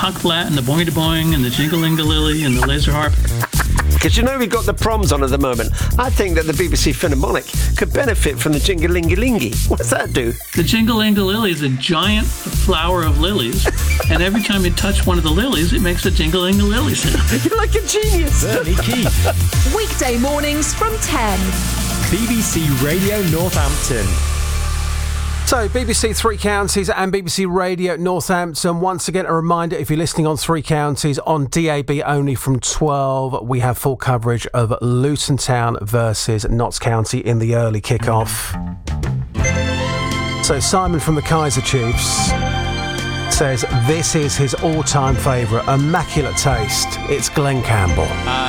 Huck Flat and the Boing to Boing and the Jingle-Linga-Lily and the Laser Harp. Because you know we've got the proms on at the moment. I think that the BBC Philharmonic could benefit from the Jingle-Linga-Lingy. What does that do? The Jingle-Linga-Lily is a giant flower of lilies, and every time you touch one of the lilies, it makes a Jingle-Linga-Lily sound. You're like a genius. Bernie Keith. Weekday mornings from 10. BBC Radio Northampton. So, BBC Three Counties and BBC Radio Northampton. Once again, a reminder, if you're listening on Three Counties, on DAB only from 12, we have full coverage of Luton Town versus Notts County in the early kick-off. So, Simon from the Kaiser Chiefs says this is his all-time favourite, immaculate taste. It's Glen Campbell.